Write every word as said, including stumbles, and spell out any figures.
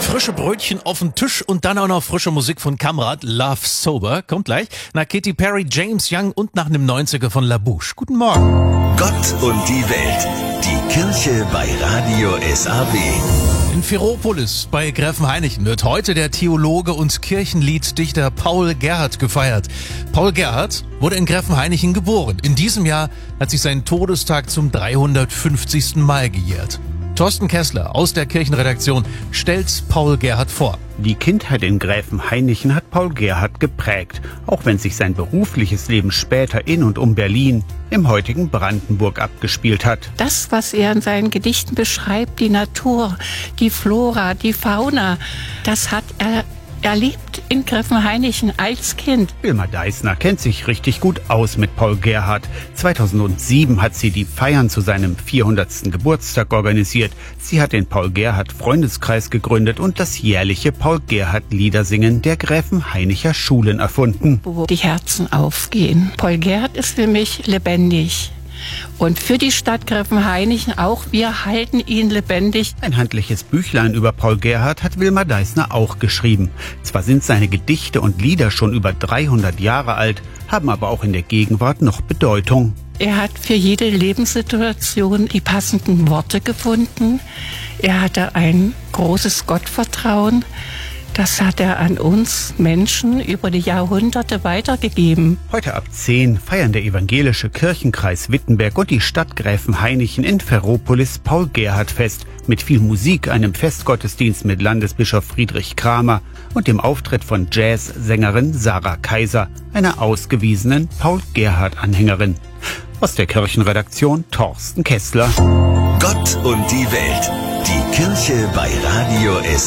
Frische Brötchen auf den Tisch und dann auch noch frische Musik von Kamrat, Love Sober. Kommt gleich nach Katy Perry, James Young und nach einem neunziger von La Bouche. Guten Morgen. Gott und die Welt. Die Kirche bei Radio S A W. In Ferropolis bei Gräfenhainichen wird heute der Theologe und Kirchenlieddichter Paul Gerhardt gefeiert. Paul Gerhardt wurde in Gräfenhainichen geboren. In diesem Jahr hat sich sein Todestag zum dreihundertfünfzigsten Mal gejährt. Thorsten Kessler aus der Kirchenredaktion stellt Paul Gerhardt vor. Die Kindheit in Gräfenhainichen hat Paul Gerhardt geprägt, auch wenn sich sein berufliches Leben später in und um Berlin, im heutigen Brandenburg, abgespielt hat. Das, was er in seinen Gedichten beschreibt, die Natur, die Flora, die Fauna, das hat er erlebt in Gräfenhainichen als Kind. Wilma Deissner kennt sich richtig gut aus mit Paul Gerhardt. zweitausendsieben hat sie die Feiern zu seinem vierhundertsten Geburtstag organisiert. Sie hat den Paul Gerhardt Freundeskreis gegründet und das jährliche Paul Gerhardt Liedersingen der Gräfenhainicher Schulen erfunden. Wo die Herzen aufgehen. Paul Gerhardt ist für mich lebendig. Und für die Stadt Gräfenhainichen auch, wir halten ihn lebendig. Ein handliches Büchlein über Paul Gerhardt hat Wilma Deissner auch geschrieben. Zwar sind seine Gedichte und Lieder schon über dreihundert Jahre alt, haben aber auch in der Gegenwart noch Bedeutung. Er hat für jede Lebenssituation die passenden Worte gefunden. Er hatte ein großes Gottvertrauen. Das hat er an uns Menschen über die Jahrhunderte weitergegeben. Heute ab zehn feiern der evangelische Kirchenkreis Wittenberg und die Stadt Gräfenhainichen in Ferropolis Paul Gerhardt Fest. Mit viel Musik, einem Festgottesdienst mit Landesbischof Friedrich Kramer und dem Auftritt von Jazzsängerin Sarah Kaiser, einer ausgewiesenen Paul Gerhardt-Anhängerin. Aus der Kirchenredaktion Thorsten Kessler. Gott und die Welt. Die Kirche bei Radio S A W.